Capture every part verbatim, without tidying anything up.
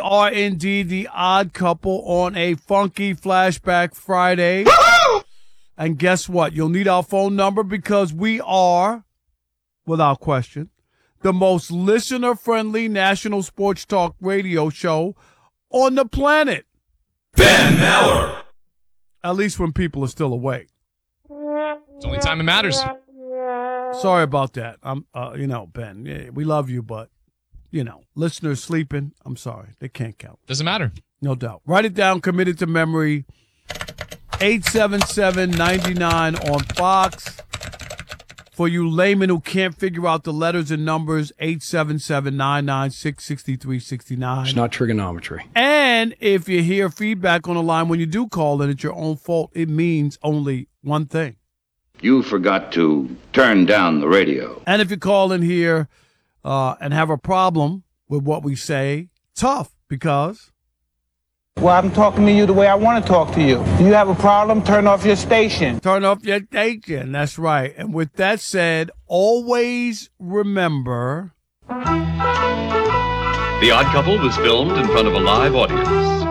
are indeed the Odd Couple on a funky Flashback Friday. Woo-hoo! And guess what? You'll need our phone number because we are, without question, the most listener-friendly national sports talk radio show on the planet. Ben Maller. At least when people are still awake. It's the only time it matters. Sorry about that. I'm, uh, you know, Ben, yeah, we love you, but, you know, listeners sleeping, I'm sorry. They can't count. Doesn't matter. No doubt. Write it down, commit it to memory. eight seven seven, nine nine on Fox. For you laymen who can't figure out the letters and numbers, eight seven seven, nine nine six, six three six nine. It's not trigonometry. And if you hear feedback on the line when you do call and it's your own fault, it means only one thing. You forgot to turn down the radio. And if you call in here uh, and have a problem with what we say, tough, because... Well, I'm talking to you the way I want to talk to you. Do you have a problem? Turn off your station. Turn off your station. That's right. And with that said, always remember... The Odd Couple was filmed in front of a live audience.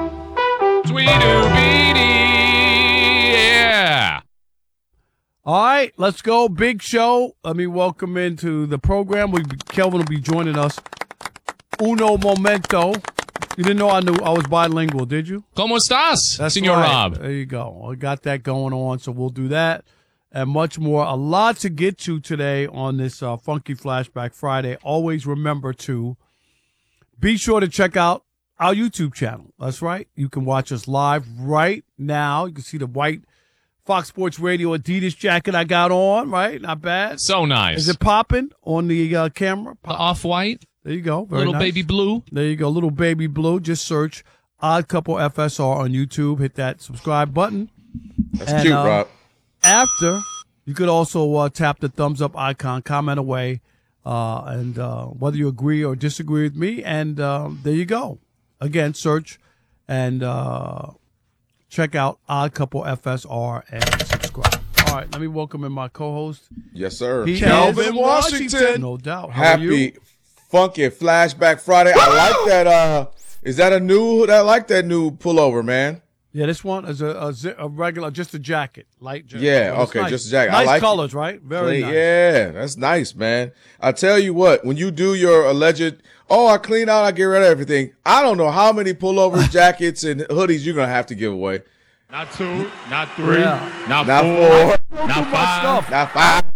Tweedoo-beedee, yeah. All right, let's go. Big show. Let me welcome into the program. We Kelvin will be joining us. Uno momento. You didn't know I knew I was bilingual, did you? ¿Cómo estás, That's Senor right. Rob? There you go. I got that going on, so we'll do that and much more. A lot to get to today on this uh, Funky Flashback Friday. Always remember to be sure to check out our YouTube channel. That's right. You can watch us live right now. You can see the white Fox Sports Radio Adidas jacket I got on, right? Not bad. So nice. Is it popping on the uh, camera? The off-white? There you go. Very Little nice. baby blue. There you go. Little baby blue. Just search Odd Couple F S R on YouTube. Hit that subscribe button. That's and, cute, uh, Rob. After, you could also uh, tap the thumbs up icon, comment away, uh, and uh, whether you agree or disagree with me. And uh, there you go. Again, search and uh, check out Odd Couple F S R and subscribe. All right, let me welcome in my co-host. Yes, sir. He Kelvin Washington. No doubt. How are you? Happy Funky Flashback Friday. I like that. Uh, is that a new? I like that new pullover, man. Yeah, this one is a, a, zi- a regular, just a jacket, light jacket. Yeah, But it's okay, nice. just a jacket. Nice I like colors, it. right? Very nice. Yeah, that's nice, man. I tell you what, when you do your alleged, oh, I clean out, I get rid of everything. I don't know how many pullovers, jackets, and hoodies you're gonna have to give away. Not two, not three, Yeah. not, Not four, four, not five. Stuff. not five.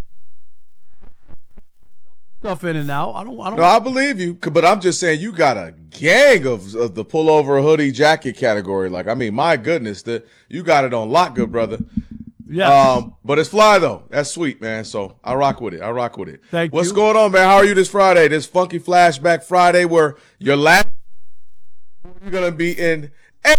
Stuff in and out. I don't. I don't. No, I believe you, but I'm just saying you got a gang of, of the pullover, hoodie, jacket category. Like, I mean, my goodness, the you got it on lock, good brother. Yeah. Um, but it's fly though. That's sweet, man. So I rock with it. I rock with it. Thank What's you. going on, man? How are you this Friday? This Funky Flashback Friday, where your last you're gonna be in.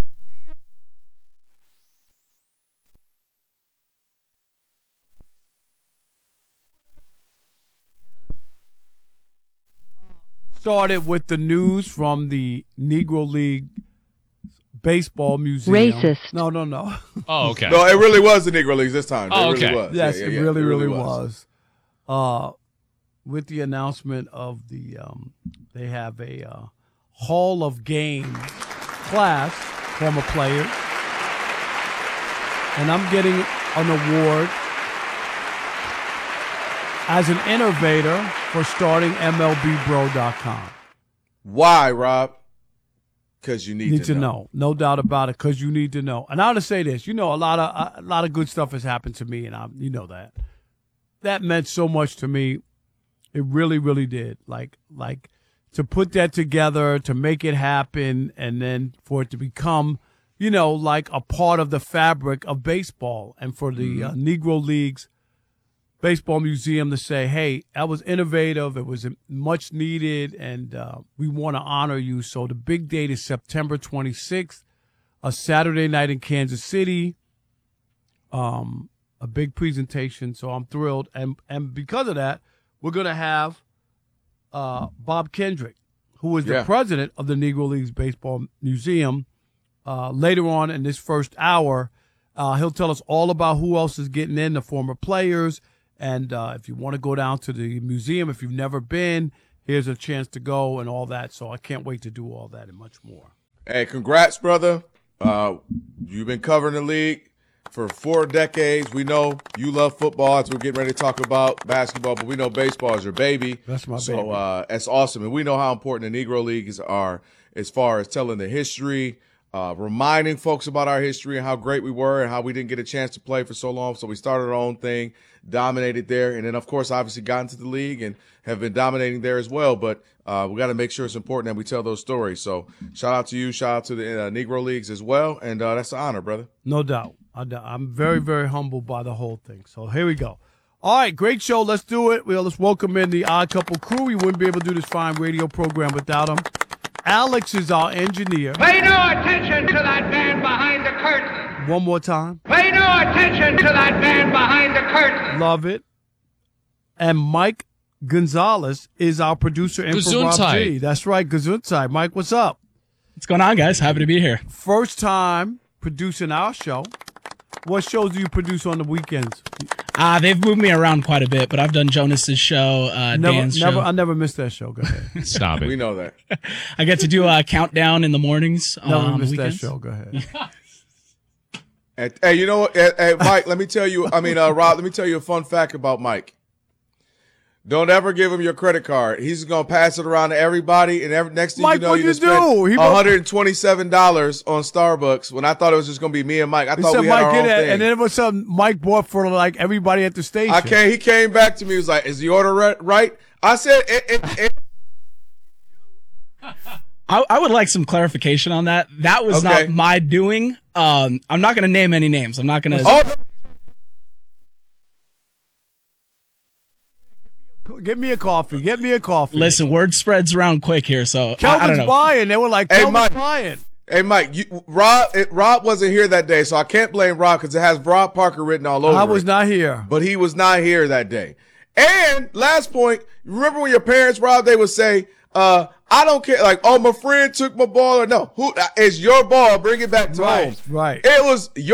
Started with the news from the Negro League Baseball Museum. Racist. No, no, no. Oh, okay. No, it really was the Negro Leagues this time. Oh, it really okay. was. Yes, Yeah, yeah, it yeah. really, really was. Uh, with the announcement of the, um, they have a uh, Hall of Game class, former players, and I'm getting an award as an innovator for starting M L B bro dot com. Why, Rob? Because you need, Need to, to know. know. No doubt about it, because you need to know. And I want to say this. You know, a lot of a lot of good stuff has happened to me, and I, you know that. That meant so much to me. It really, really did. Like, like to put that together, to make it happen, and then for it to become, you know, like a part of the fabric of baseball, and for the uh, Negro Leagues Baseball Museum to say, hey, that was innovative, it was much needed, and uh, we want to honor you. So the big date is September twenty-sixth, a Saturday night in Kansas City, um, a big presentation. So I'm thrilled. And, and because of that, we're going to have uh, Bob Kendrick, who is the Yeah. president of the Negro Leagues Baseball Museum, uh, later on in this first hour. Uh, he'll tell us all about who else is getting in, the former players. And uh, if you want to go down to the museum, if you've never been, here's a chance to go and all that. So I can't wait to do all that and much more. Hey, congrats, brother. Uh, you've been covering the league for four decades. We know you love football, as we're getting ready to talk about basketball, but we know baseball is your baby. That's my so, baby. So uh, that's awesome. And we know how important the Negro Leagues are as far as telling the history, uh, reminding folks about our history and how great we were and how we didn't get a chance to play for so long. So we started our own thing, dominated there, and then, of course, obviously got into the league and have been dominating there as well. But uh, we got to make sure it's important that we tell those stories. So shout out to you. Shout out to the uh, Negro Leagues as well. And uh, that's an honor, brother. No doubt. I'm very, very humbled by the whole thing. So here we go. All right, great show. Let's do it. Well, let's welcome in the Odd Couple crew. We wouldn't be able to do this fine radio program without them. Alex is our engineer. Pay no attention to that man behind the curtain. One more time. Pay no attention to that man behind the curtain. Love it. And Mike Gonzalez is our producer in for Rob G. That's right, Gesundheit. Mike, what's up? What's going on, guys? Happy to be here. First time producing our show. What shows do you produce on the weekends? Uh, they've moved me around quite a bit, but I've done Jonas's show, uh, never, Dan's never, show. I never missed that show. Go ahead. Stop it. We know that. I get to do a countdown in the mornings. Never uh, on missed the that weekends. show. Go ahead. Hey, hey, you know what? Hey, hey, Mike, let me tell you, I mean, uh, Rob, let me tell you a fun fact about Mike. Don't ever give him your credit card. He's going to pass it around to everybody, and every, next thing Mike, you know, what'd you you just spent do? He one hundred twenty-seven dollars on Starbucks when I thought it was just going to be me and Mike. I He thought said we had Mike our get own it, thing. and then it was something Mike bought for like everybody at the station. I came, he came back to me. He was like, is the order re- right? I said, it, it, it. I, I would like some clarification on that. That was Okay. not my doing. Um, I'm not going to name any names. I'm not going to. Oh, Get me a coffee. Get me a coffee. Listen, word spreads around quick here, so I, I Kelvin's don't know. buying. They were like, Hey, Kelvin's Mike. buying. hey, Mike, you, Rob, it, Rob wasn't here that day, so I can't blame Rob because it has Rob Parker written all over I was it. not here. But he was not here that day. And last point, remember when your parents, Rob, they would say, uh, I don't care, like, oh, my friend took my ball, or no, who, it's your ball, bring it back to Right, home. right. It was your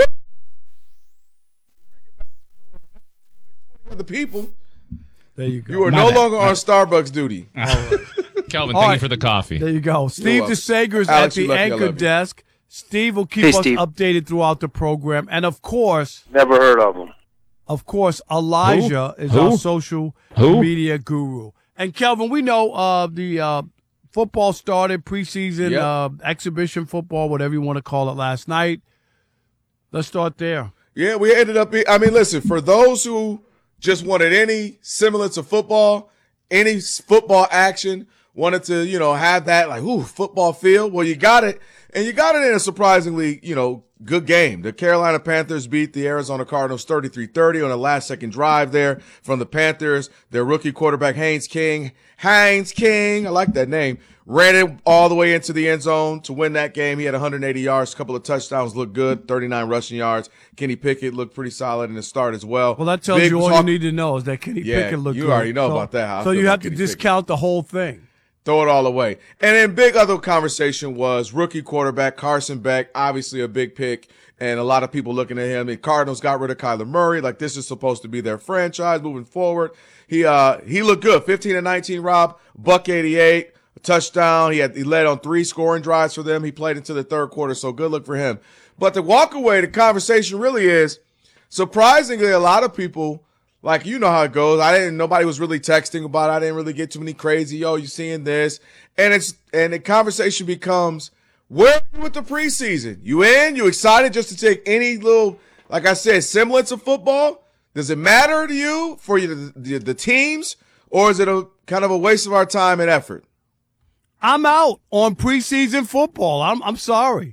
the people. There you go. You are My no bad. longer on Starbucks duty. Calvin, All thank right. you for the coffee. There you go. Steve welcome. DeSager is at Alex, you the lucky I anchor love you. desk. Steve will keep Hey, us Steve. updated throughout the program. And of course, Never heard of him. of course, Elijah is Who? our social Who? media guru. And Kelvin, we know uh, the uh, football started, preseason, Yep. uh, exhibition football, whatever you want to call it, last night. Let's start there. Yeah, we ended up. Be, I mean, listen, for those who just wanted any semblance of football, any s- football action, wanted to, you know, have that like, ooh, football feel. Well, you got it, and you got it in a surprisingly, you know, good game. The Carolina Panthers beat the Arizona Cardinals thirty-three thirty on a last second drive there from the Panthers. Their rookie quarterback, Haynes King, Haynes King, I like that name, ran it all the way into the end zone to win that game. He had one hundred eighty yards, a couple of touchdowns, looked good, thirty-nine rushing yards. Kenny Pickett looked pretty solid in the start as well. Well, that tells Big you all talk- you need to know is that Kenny Yeah, Pickett looked you good. already know So- about that, how I So feel you about have to Kenny Pickett. discount the whole thing. Throw it all away. And then big other conversation was rookie quarterback Carson Beck, obviously a big pick, and a lot of people looking at him. The Cardinals got rid of Kyler Murray, like this is supposed to be their franchise moving forward. He uh he looked good, fifteen and nineteen, Rob, buck eighty-eight, a touchdown. He had he led on three scoring drives for them. He played into the third quarter, so good look for him. But the walk away, the conversation really is surprisingly a lot of people. Like, you know how it goes. I didn't, nobody was really texting about it. I didn't really get too many crazy, yo, you seeing this? And it's, and the conversation becomes, where are you with the preseason? You in? You excited just to take any little, like I said, semblance of football? Does it matter to you for you, the, the, the teams? Or is it a kind of a waste of our time and effort? I'm out on preseason football. I'm I'm sorry.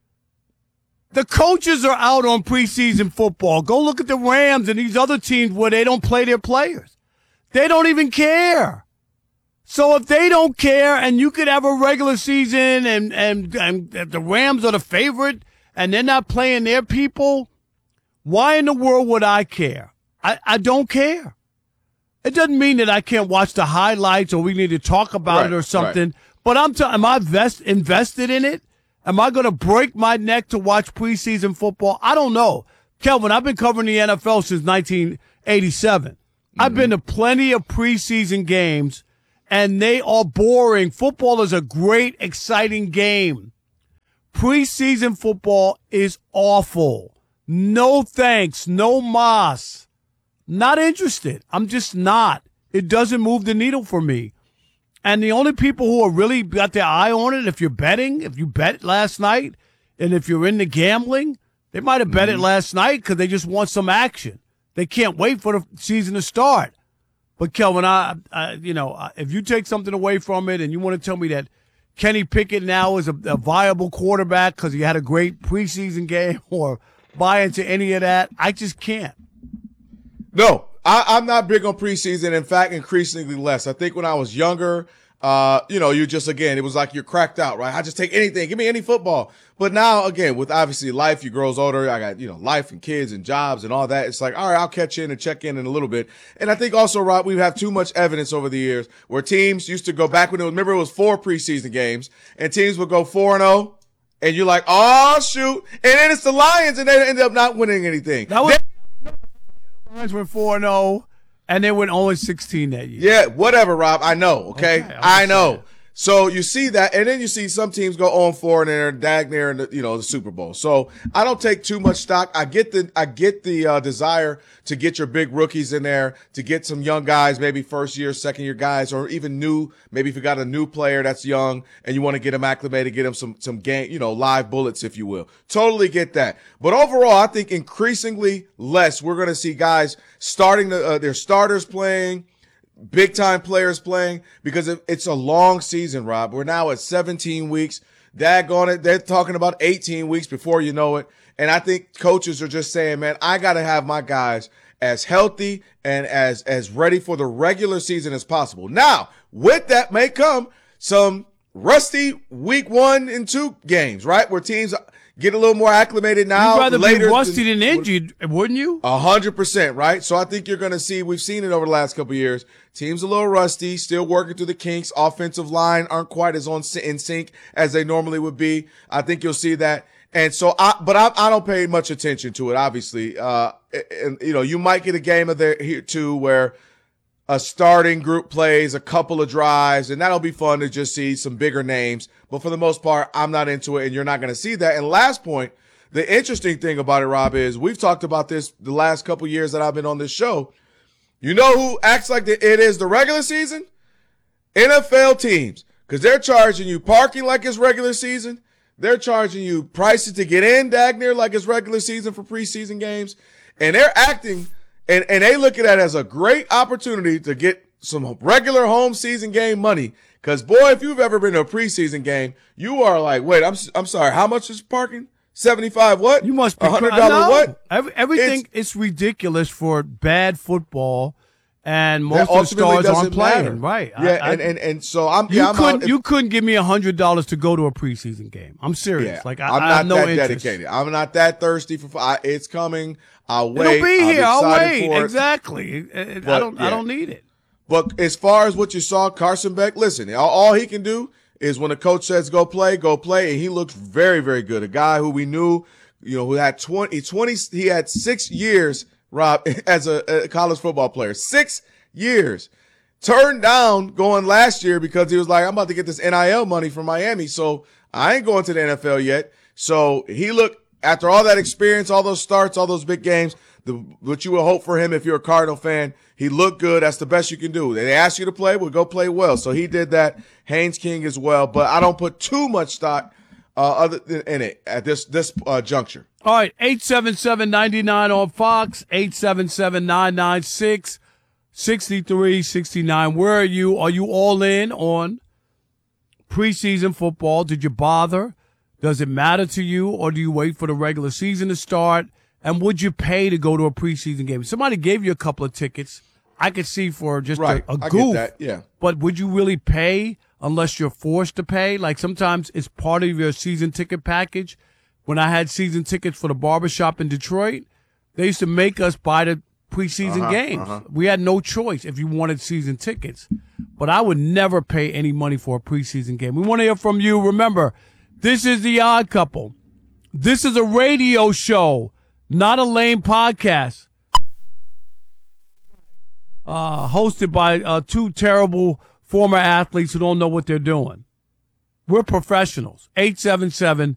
The coaches are out on preseason football. Go look at the Rams and these other teams where they don't play their players. They don't even care. So if they don't care and you could have a regular season and, and, and the Rams are the favorite and they're not playing their people, why in the world would I care? I, I don't care. It doesn't mean that I can't watch the highlights or we need to talk about Right, it or something. right. But I'm t- am I vest- invested in it? Am I going to break my neck to watch preseason football? I don't know. Kelvin, I've been covering the N F L since nineteen eighty-seven. Mm-hmm. I've been to plenty of preseason games, and they are boring. Football is a great, exciting game. Preseason football is awful. No thanks. No mas. Not interested. I'm just not. It doesn't move the needle for me. And the only people who are really got their eye on it, if you're betting, if you bet last night, and if you're into gambling, they might have bet mm-hmm. it last night because they just want some action. They can't wait for the season to start. But Kelvin, I, I you know, if you take something away from it and you want to tell me that Kenny Pickett now is a, a viable quarterback because he had a great preseason game or buy into any of that, I just can't. No, I, I'm not big on preseason. In fact, increasingly less. I think when I was younger, uh, you know, you just, again, it was like you're cracked out, right? I just take anything. Give me any football. But now, again, with obviously life, you grows older. I got, you know, life and kids and jobs and all that. It's like, all right, I'll catch in and check in in a little bit. And I think also, Rob, we have too much evidence over the years where teams used to go back when it was, remember it was four preseason games and teams would go four and oh. And you're like, oh, shoot. And then it's the Lions and they end up not winning anything. That was- The Lions went four and oh, and they went oh and sixteen that year. Yeah, whatever, Rob. I know, okay? okay I know. Saying. So you see that, and then you see some teams go oh and four and they're dag near in the, you know, the Super Bowl. So I don't take too much stock. I get the I get the uh, desire to get your big rookies in there, to get some young guys, maybe first year, second year guys, or even new. Maybe if you got a new player that's young and you want to get them acclimated, get them some some game, you know, live bullets, if you will. Totally get that. But overall, I think increasingly less we're going to see guys starting the, uh, their starters playing. Big time players playing because it's a long season, Rob. We're now at seventeen weeks. Daggone it. They're talking about eighteen weeks before you know it. And I think coaches are just saying, man, I got to have my guys as healthy and as, as ready for the regular season as possible. Now, with that may come some rusty week one and two games, right? Where teams get a little more acclimated now. You'd rather later be rusty than, than injured, wouldn't you? A hundred percent, right? So I think you're going to see, we've seen it over the last couple of years. Teams a little rusty, still working through the kinks. Offensive line aren't quite as on in sync as they normally would be. I think you'll see that. And so I, but I, I don't pay much attention to it, obviously. Uh, and you know, you might get a game of there here too where a starting group plays a couple of drives, and that'll be fun to just see some bigger names. But for the most part, I'm not into it, and you're not going to see that. And last point, the interesting thing about it, Rob, is we've talked about this the last couple of years that I've been on this show. You know who acts like it is the regular season? N F L teams, because they're charging you parking like it's regular season. They're charging you prices to get in, dag near, like it's regular season for preseason games. And they're acting And and they look at that as a great opportunity to get some regular home season game money. Because, boy, if you've ever been to a preseason game, you are like, wait, I'm I'm sorry, how much is parking? seventy-five what? You must be one hundred dollars what? Every, everything is ridiculous for bad football, and most that of the stars aren't playing. Matter. Right. Yeah, I, and, and, and so I'm you yeah, I'm couldn't out, you couldn't give me one hundred dollars to go to a preseason game. I'm serious. Yeah, like I, I'm I not have no that interest. dedicated. I'm not that thirsty for I, it's coming. I'll wait. It'll be here. I'm I'll excited wait. for it. Exactly. But, But, I don't. yeah. I don't need it. But as far as what you saw, Carson Beck, listen, all, all he can do is when the coach says go play, go play, and he looks very, very good. A guy who we knew, you know, who had twenty, twenty he had six years, Rob, as a, a college football player. Six years. Turned down going last year because he was like, I'm about to get this N I L money from Miami, so I ain't going to the N F L yet. So he looked, after all that experience, all those starts, all those big games, the, what you would hope for him if you're a Cardinal fan, he looked good. That's the best you can do. They ask you to play, well, go play well. So he did that. Haynes King as well. But I don't put too much stock uh, other than in it at this this uh, juncture. All right, eight seven seven, nine nine on Fox, eight seven seven, nine nine six, six three six nine. Where are you? Are you all in on preseason football? Did you bother? Does it matter to you, or do you wait for the regular season to start? And would you pay to go to a preseason game? Somebody gave you a couple of tickets. I could see for just right. a, a I goof. get that. Yeah. But would you really pay unless you're forced to pay? Like sometimes it's part of your season ticket package. When I had season tickets for the barbershop in Detroit, they used to make us buy the preseason uh-huh, games. Uh-huh. We had no choice if you wanted season tickets. But I would never pay any money for a preseason game. We want to hear from you. Remember, this is The Odd Couple. This is a radio show, not a lame podcast. Uh, hosted by uh, two terrible former athletes who don't know what they're doing. We're professionals. eight seven seven,